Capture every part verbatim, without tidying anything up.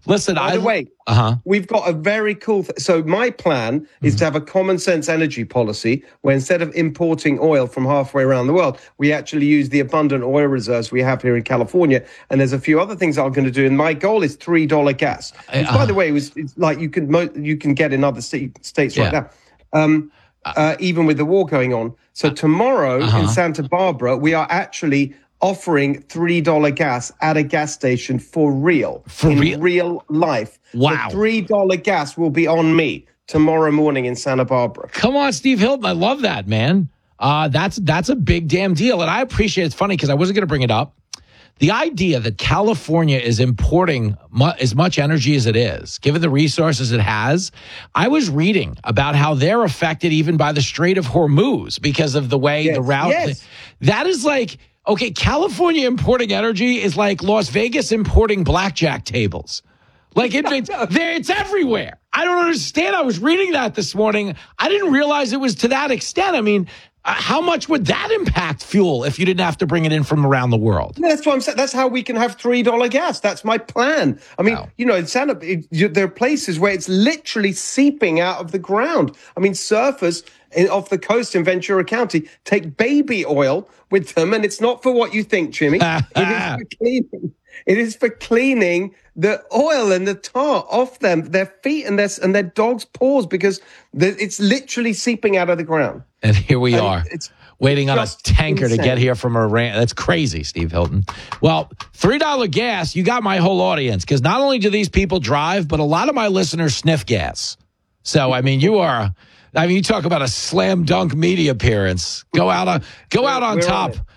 Listen, By I the way, uh-huh. we've got a very cool. Th- so my plan is Mm-hmm. to have a common sense energy policy where instead of importing oil from halfway around the world, we actually use the abundant oil reserves we have here in California. And there's a few other things I'm going to do. And my goal is three dollar gas, which, uh-huh. by the way, it was it's like you can mo- you can get in other st- states Yeah. right now. Um, uh, even with the war going on. So tomorrow uh-huh. in Santa Barbara, we are actually offering three dollar gas at a gas station for real, For in real? real life. Wow. The three dollar gas will be on me tomorrow morning in Santa Barbara. Come on, Steve Hilton. I love that, man. Uh, that's that's a big damn deal. And I appreciate it. It's funny because I wasn't going to bring it up. The idea that California is importing mu- as much energy as it is, given the resources it has, I was reading about how they're affected even by the Strait of Hormuz because of the way Yes, the route. yes. That is like, okay, California importing energy is like Las Vegas importing blackjack tables. Like it, it's, there, it's everywhere. I don't understand. I was reading that this morning. I didn't realize it was to that extent. I mean, uh, how much would that impact fuel if you didn't have to bring it in from around the world? Yeah, that's what I'm saying. That's how we can have three dollar gas. That's my plan. I mean, Wow. you know, in Santa, it, you, there are places where it's literally seeping out of the ground. I mean, surfers in, off the coast in Ventura County take baby oil with them, and it's not for what you think, Jimmy. It is for cleaning. It is for cleaning the oil and the tar off them, their feet and their and their dogs' paws, because the, it's literally seeping out of the ground. And here we And are, it's waiting on a just tanker to insane. get here from Iran. That's crazy, Steve Hilton. Well, three dollar gas, you got my whole audience, because not only do these people drive, but a lot of my listeners sniff gas. So, I mean, you are, I mean, you talk about a slam dunk media appearance. Go out on, go out on We're on top. it.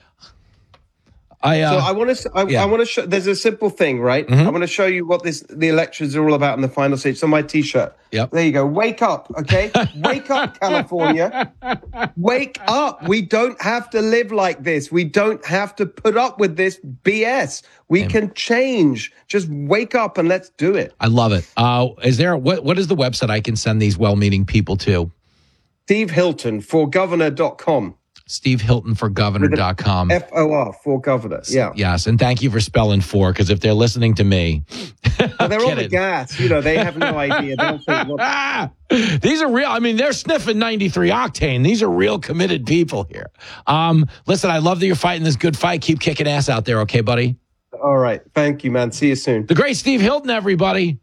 I, uh, So I want to. I, yeah. I want to show. There's a simple thing, right? Mhm. I want to show you what this the elections are all about in the final stage. It's on my T-shirt. Yep. There you go. Wake up, okay? Wake up, California. Wake up. We don't have to live like this. We don't have to put up with this B S. We can change. Just wake up and let's do it. I love it. Uh, is there, what, what is the website I can send these well-meaning people to? Steve Hilton for governor dot com. Steve Hilton for governor dot com. F O R for governor. Yeah. Yes, and thank you for spelling for, because if they're listening to me, Well, they're on the kidding. gas. You know, they have no idea. They'll think, what Ah, these are real. I mean, they're sniffing ninety-three octane. These are real committed people here. Um, listen, I love that you're fighting this good fight. Keep kicking ass out there, okay, buddy? All right. Thank you, man. See you soon. The great Steve Hilton, everybody.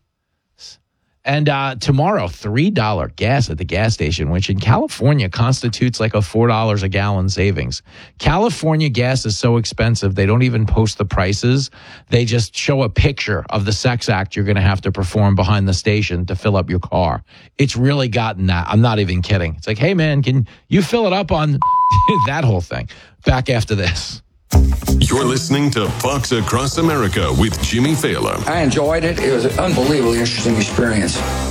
And uh, tomorrow, three dollar gas at the gas station, which in California constitutes like a four dollars a gallon savings. California gas is so expensive, they don't even post the prices. They just show a picture of the sex act you're going to have to perform behind the station to fill up your car. It's really gotten that. I'm not even kidding. It's like, hey, man, can you fill it up on that whole thing? Back after this. You're listening to Fox Across America with Jimmy Fallon. I enjoyed it. It was an unbelievably interesting experience.